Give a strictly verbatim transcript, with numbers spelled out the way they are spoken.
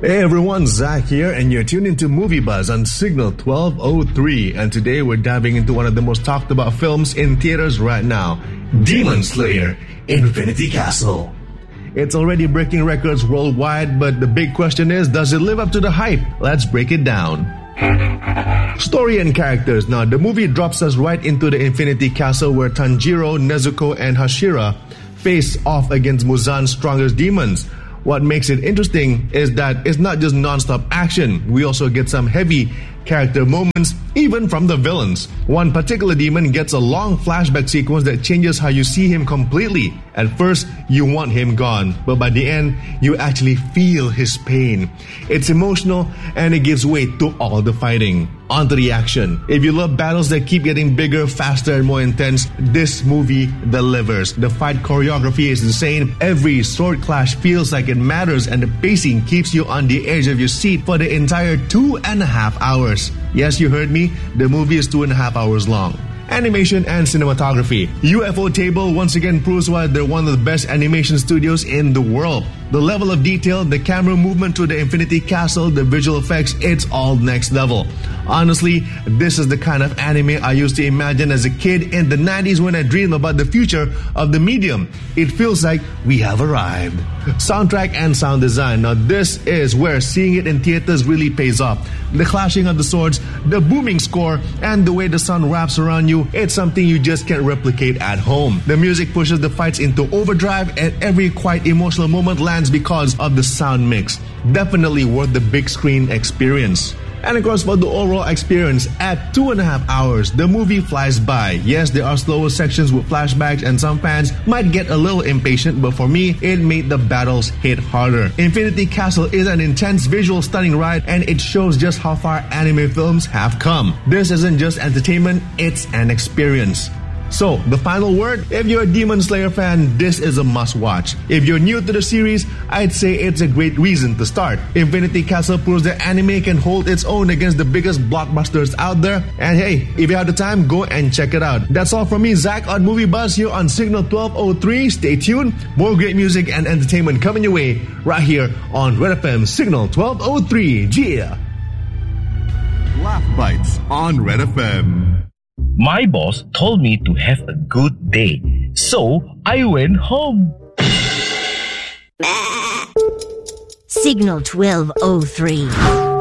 Hey everyone, Zach here, and you're tuned into Movie Buzz on Signal twelve oh three. And today we're diving into one of the most talked about films in theaters right now, Demon Slayer: Infinity Castle. It's already breaking records worldwide, but the big question is, does it live up to the hype? Let's break it down. Story and characters. Now, the movie drops us right into the Infinity Castle where Tanjiro, Nezuko, and Hashira face off against Muzan's strongest demons. What makes it interesting is that it's not just non-stop action. We also get some heavy character moments, even from the villains. One particular demon gets a long flashback sequence that changes how you see him completely. At first, you want him gone, but by the end, you actually feel his pain. It's emotional and it gives weight to all the fighting. On to the action. If you love battles that keep getting bigger, faster, and more intense, this movie delivers. The fight choreography is insane. Every sword clash feels like it matters, and the pacing keeps you on the edge of your seat for the entire two and a half hours. Yes, you heard me. The movie is two and a half hours long. Animation and cinematography. U F O Table once again proves why they're one of the best animation studios in the world. The level of detail, the camera movement to the Infinity Castle, the visual effects, it's all next level. Honestly, this is the kind of anime I used to imagine as a kid in the nineties when I dreamed about the future of the medium. It feels like we have arrived. Soundtrack and sound design. Now this is where seeing it in theaters really pays off. The clashing of the swords, the booming score, and the way the sound wraps around you, it's something you just can't replicate at home. The music pushes the fights into overdrive, and every quite emotional moment lands because of the sound mix. Definitely worth the big screen experience. And of course, for the overall experience, at two and a half hours, the movie flies by. Yes, there are slower sections with flashbacks and some fans might get a little impatient, but for me, it made the battles hit harder. Infinity Castle is an intense visual stunning ride, and it shows just how far anime films have come. This isn't just entertainment, it's an experience. So, the final word, if you're a Demon Slayer fan, this is a must-watch. If you're new to the series, I'd say it's a great reason to start. Infinity Castle proves that anime can hold its own against the biggest blockbusters out there. And hey, if you have the time, go and check it out. That's all from me, Zach, on Movie Buzz here on Signal twelve oh three. Stay tuned. More great music and entertainment coming your way right here on Red F M Signal twelve oh three. Yeah! Laugh Bites on Red F M. My boss told me to have a good day, so I went home. Signal twelve oh three.